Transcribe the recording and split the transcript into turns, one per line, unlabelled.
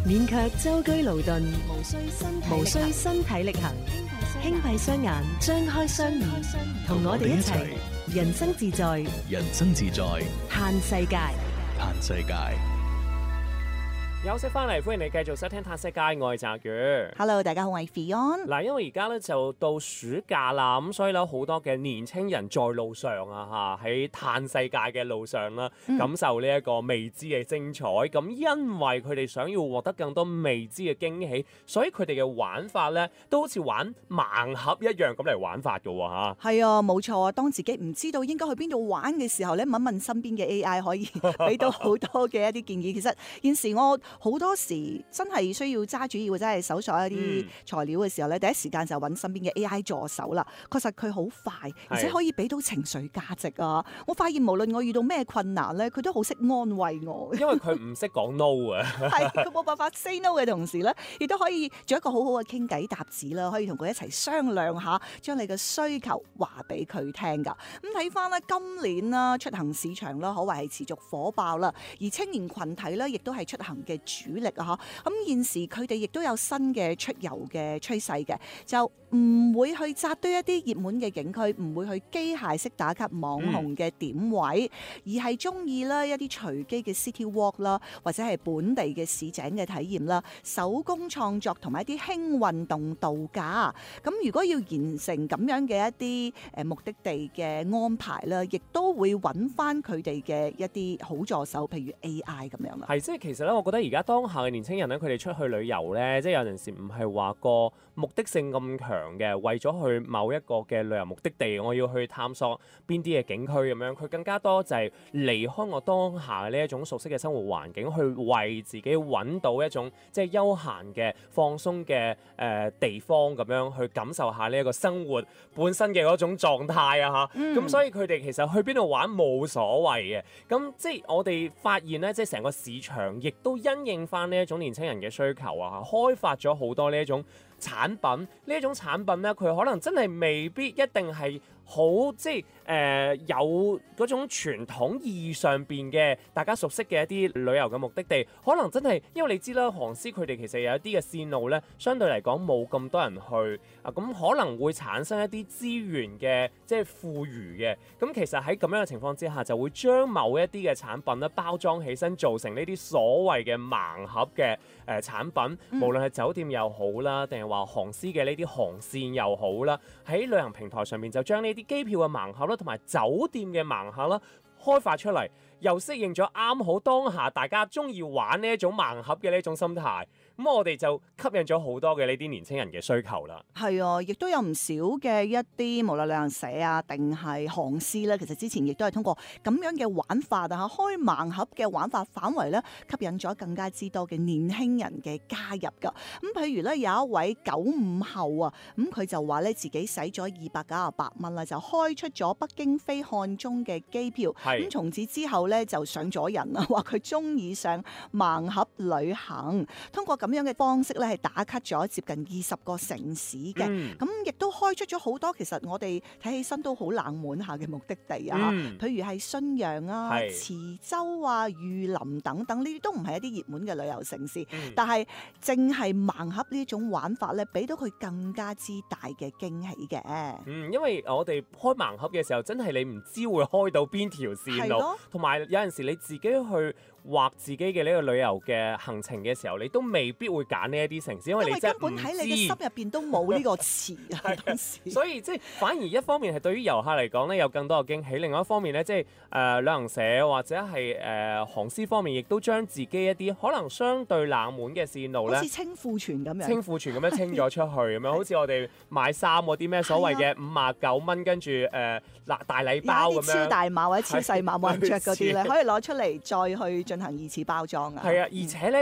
免卻舟車勞頓，無需身體力行，輕閉雙眼，張開雙耳，同我哋一齊人生自在，
人生自在，
嘆世界。
嘆世界。
休息翻嚟，歡迎你繼續收聽《嘆世界》，我係澤宇。
Hello， 大家好，我係 Fion。
嗱，因為而家咧就到暑假啦，咁所以咧好多嘅年青人在路上啊，喺嘆世界嘅路上啦，感受呢一個未知嘅精彩。咁因為佢哋想要獲得更多未知嘅驚喜，所以佢哋嘅玩法咧都好似玩盲盒一樣咁嚟玩法㗎喎嚇。
係啊，冇錯啊！當自己唔知道應該去邊度玩嘅時候咧，問問身邊嘅 AI 可以俾到好多嘅一啲建議。其實現時我好多時真係需要揸主意或者係搜索一啲材料嘅時候咧，第一時間就揾身邊嘅 AI 助手啦。確實佢好快，而且可以俾到情緒價值啊！我發現無論我遇到咩困難咧，佢都好識安慰我。因
為佢唔識講 no 啊，
係佢冇辦法 say no 嘅同時咧，亦都可以做一個好好嘅傾偈搭子啦，可以同佢一齊商量下，將你嘅需求話俾佢聽㗎。咁睇翻咧，今年啦出行市場啦，可謂係持續火爆啦，而青年群體咧，亦都係出行嘅主力啊！咁現時佢哋亦都有新嘅出遊嘅趨勢嘅，就唔會去扎堆一啲熱門嘅景區，唔會去機械式打卡網紅嘅點位，而係中意啦一啲隨機嘅 city walk 啦，或者係本地嘅市井嘅體驗啦，手工創作同埋一啲輕運動度假。咁如果要完成咁樣嘅一啲目的地嘅安排啦，亦都會揾翻佢哋嘅一啲好助手，譬如 AI 咁樣啦。
係，即係其實咧，我覺得而家當下嘅年青人咧，佢哋出去旅遊咧，即係有陣時唔係話個目的性咁強嘅，為咗去某一個嘅旅遊目的地，我要去探索邊啲嘅景區咁樣，佢更加多就係離開我當下呢一種熟悉嘅生活環境，去為自己揾到一種即係休閒嘅放鬆嘅地方咁樣，去感受下呢一個生活本身嘅嗰種狀態啊嚇。咁所以佢哋其實去邊度玩冇所謂嘅。咁即係我哋發現咧，即係成個市場亦都因應翻呢一種年輕人嘅需求啊，開發咗好多呢一種產品。呢一種產品咧，佢可能真係未必一定係好即係有嗰種傳統意義上邊嘅大家熟悉嘅一啲旅遊嘅目的地，可能真係因為你知啦，航司佢哋其實有一啲嘅線路咧，相對嚟講冇咁多人去啊，咁可能會產生一啲資源嘅即係富裕嘅。咁其實喺咁樣嘅情況之下，就會將某一啲嘅產品咧包裝起身，做成呢啲所謂嘅盲盒嘅產品，無論係酒店又好啦，定係話航司嘅呢啲航線又好啦，喺旅行平台上面就將呢啲機票嘅盲盒啦，同埋酒店嘅盲盒啦，開發出嚟，又適應咗啱好當下大家中意玩呢一種盲盒嘅呢種心態，咁我哋就吸引咗好多嘅呢啲年輕人嘅需求啦。
係啊，亦都有唔少嘅一啲無論旅行社啊，定係航司咧，其實之前亦都係通過咁樣嘅玩法啊，開盲盒嘅玩法範圍咧，吸引咗更加之多嘅年輕人嘅加入噶。咁譬如咧，有一位95後啊，咁佢就話咧自己使咗298蚊啦，就開出咗北京飛漢中嘅機票。咁從此之後咧就上咗癮啦，話佢中意上盲盒旅行，通過咁樣嘅方式咧係打卡咗接近20個城市嘅，咁亦都開出咗好多其實我哋睇起身都好冷門下嘅目的地啊，譬如係信陽啊、慈州啊、玉林等等，呢啲都唔係一啲熱門嘅旅遊城市，但係正係盲盒呢種玩法咧，俾到佢更加之大嘅驚喜嘅。
因為我哋開盲盒嘅時候，真係你唔知會開到邊條線路，同埋有陣時你自己去畫自己嘅呢個旅遊嘅行程嘅時候，你都未必會揀呢一啲城市，因為你真係唔知，
根本喺你嘅心入邊都冇呢個詞啊。當時
所以即係反而一方面係對於遊客嚟講咧有更多嘅驚喜，另外一方面咧即係旅行社或者係航司方面，亦都將自己一啲可能相對冷門嘅線路咧，
好似清庫存咁樣，
清咗出去咁樣，好似我哋買衫嗰啲咩所謂嘅59蚊，跟住大禮包咁樣，
超大碼或者超細碼冇人着嗰啲咧，可以攞出嚟再去進行二次包裝啊。
係啊，而且咧。